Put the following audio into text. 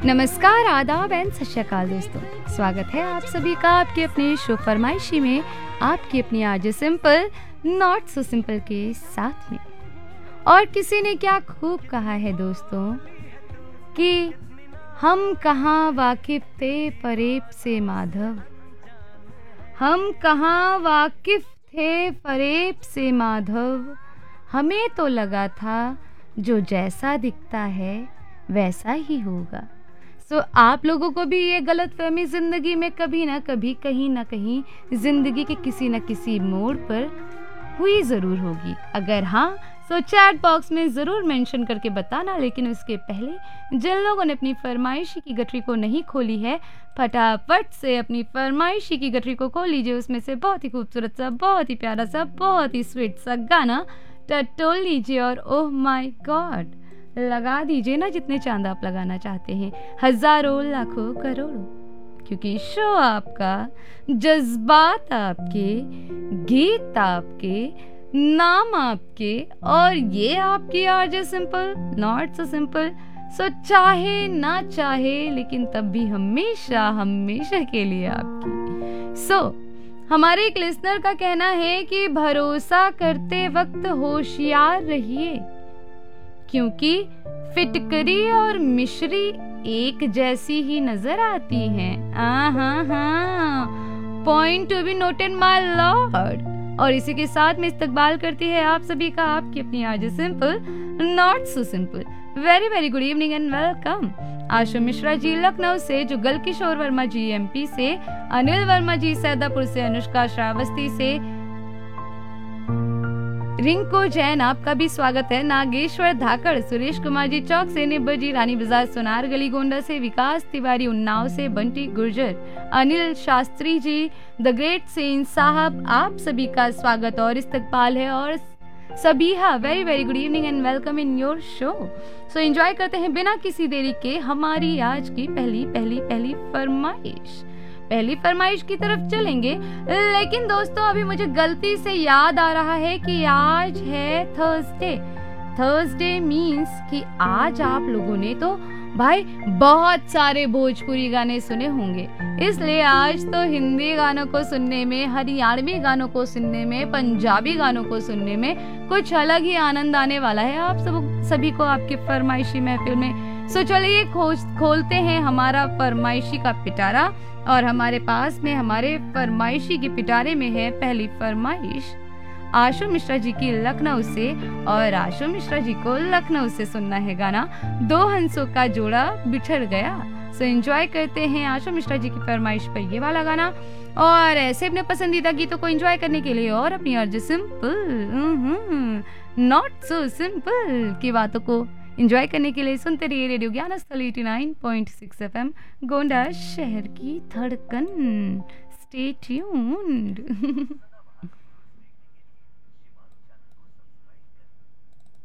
नमस्कार, आदाब एंड सत श्री अकाल दोस्तों। स्वागत है आप सभी का आपके अपने शो फरमाइशी में, आपकी अपनी आज सिंपल नॉट सो सिंपल के साथ में। और किसी ने क्या खूब कहा है दोस्तों कि हम कहाँ वाकिफ थे फरेब से माधव, हम कहाँ वाकिफ थे फरेब से माधव, हमें तो लगा था जो जैसा दिखता है वैसा ही होगा। आप लोगों को भी ये गलतफहमी जिंदगी में कभी ना कभी, कहीं ना कहीं जिंदगी के किसी न किसी मोड़ पर हुई जरूर होगी। अगर हाँ तो चैट बॉक्स में जरूर मेंशन करके बताना। लेकिन उसके पहले जिन लोगों ने अपनी फरमाइशी की गठरी को नहीं खोली है, फटाफट से अपनी फरमाइशी की गठरी को खोल लीजिए। उसमें से बहुत ही खूबसूरत सा, बहुत ही प्यारा सा, बहुत ही स्वीट सा गाना टटोल लीजिए और ओह माय गॉड लगा दीजिए ना, जितने चांद आप लगाना चाहते हैं, हजारों लाखों करोड़ों, क्योंकि शो आपका, जज्बात आपके, गीत आपके, नाम आपके, और ये आपकी RJ simple not so simple. सो चाहे ना चाहे लेकिन तब भी हमेशा हमेशा के लिए आपकी। हमारे एक लिसनर का कहना है कि भरोसा करते वक्त होशियार रहिए, क्योंकि फिटकरी और मिश्री एक जैसी ही नजर आती हैं। Point to be noted my Lord. और इसी के साथ में इस्तकबाल करती है आप सभी का आपकी अपनी आज simple not so simple. Very very good evening and welcome. आशु मिश्रा जी लखनऊ से, जुगल किशोर वर्मा जी एमपी से, अनिल वर्मा जी सैदापुर से, अनुष्का श्रावस्ती से, रिंकू जैन आपका भी स्वागत है, नागेश्वर धाकड़, सुरेश कुमार जी चौक से, निब्बर जी रानी बाजार सोनार गली गोंडा से, विकास तिवारी उन्नाव से, बंटी गुर्जर, अनिल शास्त्री जी द ग्रेट सेन साहब, आप सभी का स्वागत और इस्तकबाल है। और Sabiha very very good evening and welcome in your show. So enjoy करते हैं बिना किसी देरी के हमारी आज की पहली फरमाइश की तरफ चलेंगे। लेकिन दोस्तों अभी मुझे गलती से याद आ रहा है कि आज है थर्सडे मीन्स कि आज आप लोगों ने तो भाई बहुत सारे भोजपुरी गाने सुने होंगे, इसलिए आज तो हिंदी गानों को सुनने में, हरियाणवी गानों को सुनने में, पंजाबी गानों को सुनने में कुछ अलग ही आनंद आने वाला है आप सभी को आपकी फरमाइशी महफिल में। सो चलिए खोलते हैं हमारा फरमाइशी का पिटारा, और हमारे पास में हमारे फरमाइशी के पिटारे में है पहली फरमाइश आशु मिश्रा जी की लखनऊ से। और आशु मिश्रा जी को लखनऊ से सुनना है गाना दो हंसों का जोड़ा बिछड़ गया। सो एंजॉय करते हैं आशु मिश्रा जी की फरमाइश पर ये वाला गाना। और ऐसे अपने पसंदीदा गीतों को एंजॉय करने के लिए और अपनी अर्ज सिंपल नॉट सो सिंपल की बातों को एंजॉय करने के लिए सुनते रहिए रेडियो ज्ञानस्थल 89.6 FM, गोंडा शहर की धड़कन। Stay tuned.